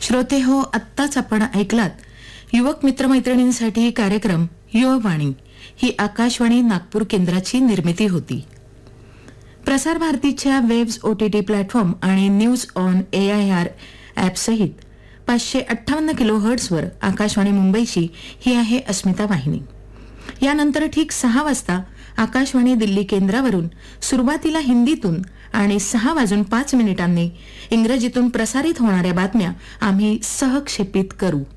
श्रोते हो, आत्ताच आपण ऐकलात युवक मित्रमैत्रिणींसाठी कार्यक्रम युववाणी. ही आकाशवाणी नागपूर केंद्राची निर्मिती होती. प्रसार भारतीच्या वेव्स OTT प्लॅटफॉर्म आणि न्यूज ऑन AIR ॲप सहित 558 किलोहर्ट्झवर आकाशवाणी मुंबईची ही आहे अस्मिता वाहिनी. यानंतर ठीक 6 वाजता आकाशवाणी दिल्ली केंद्रावरून सुरुवातीला हिंदीतून आणि 6:05 इंग्रजीतून प्रसारित होणाऱ्या बातम्या आम्ही सहक्षेपित करू.